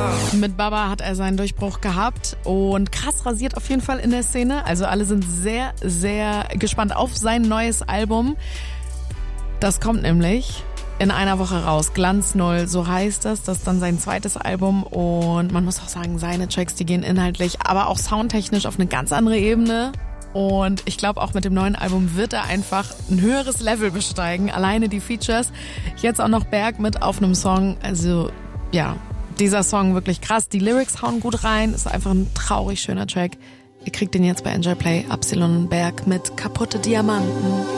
Mit Baba hat er seinen Durchbruch gehabt und krass rasiert auf jeden Fall in der Szene. Also alle sind sehr, sehr gespannt auf sein neues Album. Das kommt nämlich in einer Woche raus. Glanz Null, so heißt das. Das ist dann sein zweites Album und man muss auch sagen, seine Tracks, die gehen inhaltlich, aber auch soundtechnisch auf eine ganz andere Ebene. Und ich glaube, auch mit dem neuen Album wird er einfach ein höheres Level besteigen. Alleine die Features. Jetzt auch noch Berg mit auf einem Song. Also, ja, dieser Song wirklich krass. Die Lyrics hauen gut rein. Ist einfach ein traurig schöner Track. Ihr kriegt den jetzt bei Enjoy Play. Absilon und Berg mit Kaputte Diamanten.